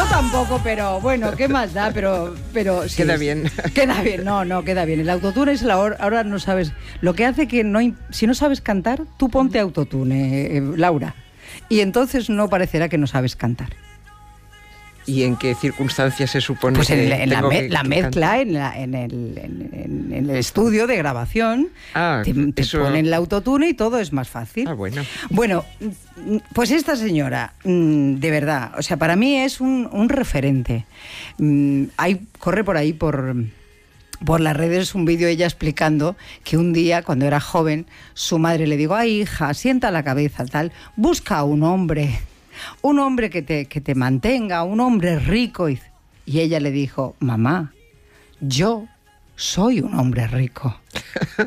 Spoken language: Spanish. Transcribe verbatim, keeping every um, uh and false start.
tampoco, pero bueno, ¿qué más da? Pero, pero sí, Queda bien. Queda bien, no, no, queda bien. El autotune es la hora, ahora no sabes. Lo que hace que no, si no sabes cantar, tú ponte autotune, eh, eh, Laura. Y entonces no parecerá que no sabes cantar. ¿Y en qué circunstancias se supone pues que en, en la, tengo me, que, la que mezcla, en, la, en, el, en, en el estudio de grabación, ah, te, te eso... ponen el autotune y todo es más fácil. Ah, bueno. Bueno, pues esta señora, de verdad, o sea, para mí es un, un referente. Hay, corre por ahí, por... Por las redes un vídeo ella explicando que un día, cuando era joven, su madre le dijo: ay, hija, sienta la cabeza, tal, busca a un hombre, un hombre que te, que te mantenga, un hombre rico. Y, y ella le dijo: mamá, yo soy un hombre rico.